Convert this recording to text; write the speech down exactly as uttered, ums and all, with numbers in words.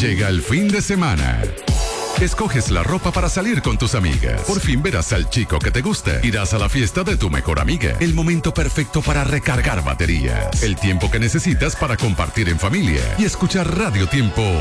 Llega el fin de semana. Escoges la ropa para salir con tus amigas. Por fin verás al chico que te gusta. Irás a la fiesta de tu mejor amiga. El momento perfecto para recargar baterías. El tiempo que necesitas para compartir en familia y escuchar Radio Tiempo